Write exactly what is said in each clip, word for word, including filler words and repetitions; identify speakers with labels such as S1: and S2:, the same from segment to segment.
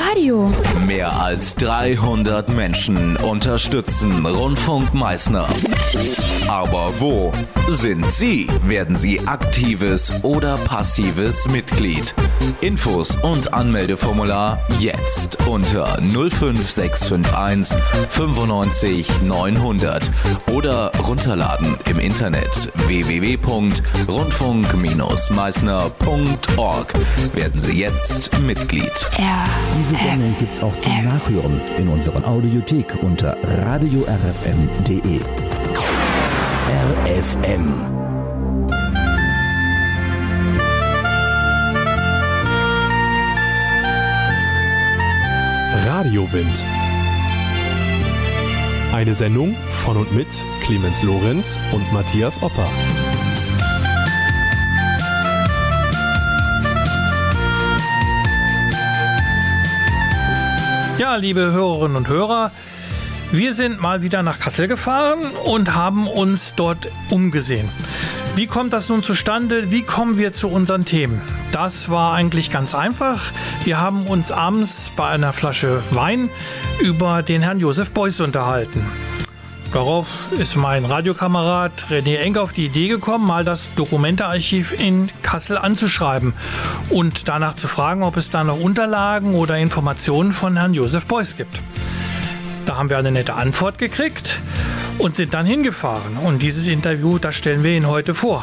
S1: Radio.
S2: Mehr als dreihundert Menschen unterstützen Rundfunk Meißner. Aber wo sind Sie? Werden Sie aktives oder passives Mitglied? Infos und Anmeldeformular jetzt unter null fünf sechs fünf eins fünfundneunzig neunhundert oder runterladen im Internet w w w punkt rundfunk meißner punkt org. Werden Sie jetzt Mitglied.
S3: Diese Sendung gibt's auch zum Nachhören in unserer Audiothek unter radio r f m punkt d e. R F M.
S4: Radiowind. Eine Sendung von und mit Clemens Lorenz und Matthias Opper.
S5: Ja, liebe Hörerinnen und Hörer, wir sind mal wieder nach Kassel gefahren und haben uns dort umgesehen. Wie kommt das nun zustande? Wie kommen wir zu unseren Themen? Das war eigentlich ganz einfach. Wir haben uns abends bei einer Flasche Wein über den Herrn Josef Beuys unterhalten. Darauf ist mein Radiokamerad René Enck auf die Idee gekommen, mal das Dokumentearchiv in Kassel anzuschreiben und danach zu fragen, ob es da noch Unterlagen oder Informationen von Herrn Josef Beuys gibt. Da haben wir eine nette Antwort gekriegt und sind dann hingefahren. Und dieses Interview, das stellen wir Ihnen heute vor.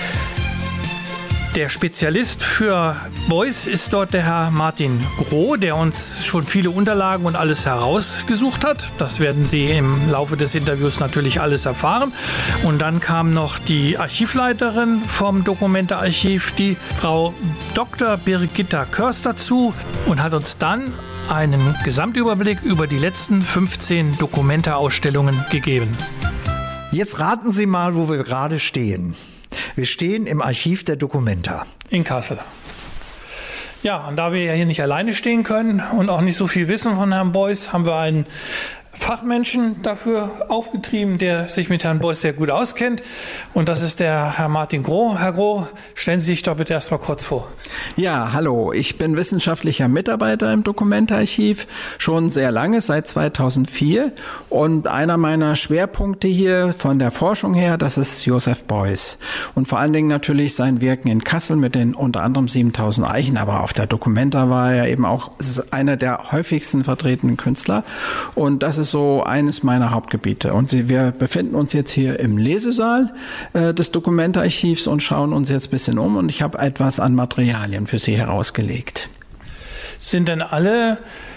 S5: Der Spezialist für Beuys ist dort der Herr Martin Groh, der uns schon viele Unterlagen und alles herausgesucht hat. Das werden Sie im Laufe des Interviews natürlich alles erfahren. Und dann kam noch die Archivleiterin vom Dokumentearchiv, die Frau Doktor Birgitta Körs, dazu und hat uns dann einen Gesamtüberblick über die letzten fünfzehn Dokumenteausstellungen gegeben.
S6: Jetzt raten Sie mal, wo wir gerade stehen. Wir stehen im Archiv der Documenta.
S5: In Kassel. Ja, und da wir ja hier nicht alleine stehen können und auch nicht so viel wissen von Herrn Beuys, haben wir einen Fachmenschen dafür aufgetrieben, der sich mit Herrn Beuys sehr gut auskennt. Und das ist der Herr Martin Groh. Herr Groh, stellen Sie sich doch bitte erst mal kurz vor.
S7: Ja, hallo. Ich bin wissenschaftlicher Mitarbeiter im Dokumentearchiv, schon sehr lange, seit zweitausendvier. Und einer meiner Schwerpunkte hier von der Forschung her, das ist Josef Beuys. Und vor allen Dingen natürlich sein Wirken in Kassel mit den unter anderem siebentausend Eichen. Aber auf der Documenta war er eben auch einer der häufigsten vertretenen Künstler. Und das ist so eines meiner Hauptgebiete. Und wir befinden uns jetzt hier im Lesesaal äh, des Dokumentearchivs und schauen uns jetzt ein bisschen um. Und ich habe etwas an Materialien für Sie herausgelegt.
S5: Sind denn alle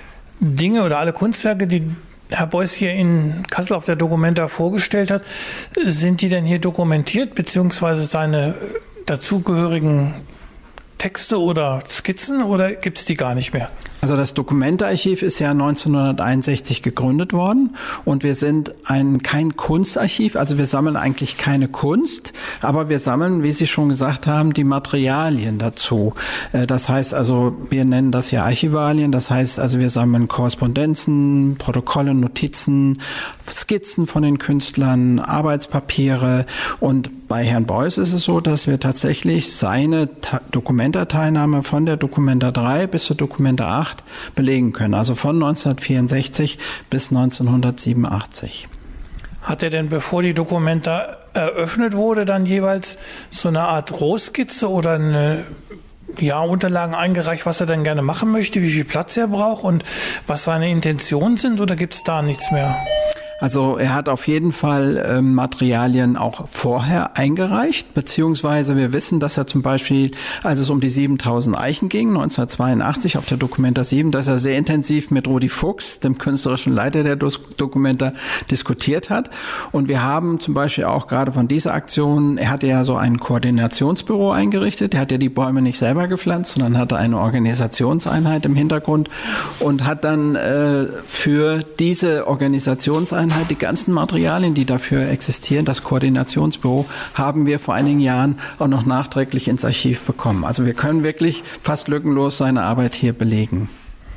S5: Dinge oder alle Kunstwerke, die Herr Beuys hier in Kassel auf der Documenta vorgestellt hat, sind die denn hier dokumentiert, beziehungsweise seine dazugehörigen Texte oder Skizzen, oder gibt es die gar nicht mehr?
S7: Also das Dokumentearchiv ist ja neunzehnhunderteinundsechzig gegründet worden und wir sind ein kein Kunstarchiv, also wir sammeln eigentlich keine Kunst, aber wir sammeln, wie Sie schon gesagt haben, die Materialien dazu. Das heißt also, wir nennen das ja Archivalien, das heißt also, wir sammeln Korrespondenzen, Protokolle, Notizen, Skizzen von den Künstlern, Arbeitspapiere, und bei Herrn Beuys ist es so, dass wir tatsächlich seine Documenta-Teilnahme von der Documenta drei bis zur Documenta acht belegen können, also von neunzehnhundertvierundsechzig bis neunzehnhundertsiebenundachtzig.
S5: Hat er denn, bevor die Documenta eröffnet wurde, dann jeweils so eine Art Rohskizze oder eine, ja, Unterlagen eingereicht, was er dann gerne machen möchte, wie viel Platz er braucht und was seine Intentionen sind, oder gibt es da nichts mehr?
S7: Also er hat auf jeden Fall äh, Materialien auch vorher eingereicht, beziehungsweise wir wissen, dass er zum Beispiel, als es um die siebentausend Eichen ging, neunzehnhundertzweiundachtzig auf der Documenta sieben, dass er sehr intensiv mit Rudi Fuchs, dem künstlerischen Leiter der Documenta, diskutiert hat. Und wir haben zum Beispiel auch gerade von dieser Aktion, er hatte ja so ein Koordinationsbüro eingerichtet, er hat ja die Bäume nicht selber gepflanzt, sondern hatte eine Organisationseinheit im Hintergrund und hat dann äh, für diese Organisationseinheit die ganzen Materialien, die dafür existieren, das Koordinationsbüro, haben wir vor einigen Jahren auch noch nachträglich ins Archiv bekommen. Also wir können wirklich fast lückenlos seine Arbeit hier belegen.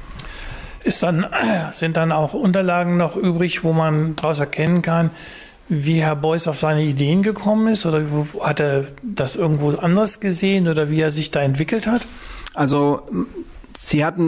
S5: Ist dann, sind dann auch Unterlagen noch übrig, wo man daraus erkennen kann, wie Herr Beuys auf seine Ideen gekommen ist? Oder hat er das irgendwo anders gesehen oder wie er sich da entwickelt hat?
S7: Also Sie hatten